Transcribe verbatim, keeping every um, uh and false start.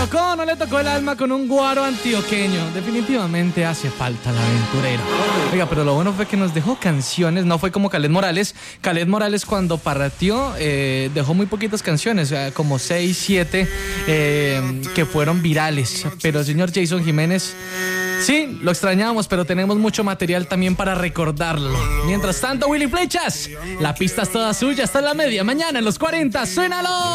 tocó, no le tocó el alma con un guaro antioqueño. Definitivamente hace falta el aventurero. Oiga, pero lo bueno fue que nos dejó canciones, no fue como Kaleth Morales. Kaleth Morales cuando partió eh, dejó muy poquitas canciones, eh, como seis, siete, eh, que fueron virales. Pero el señor Jason Jiménez, sí, lo extrañamos, pero tenemos mucho material también para recordarlo. Mientras tanto, Willy Flechas, la pista es toda suya hasta la media mañana en los cuarenta. ¡Suénalo!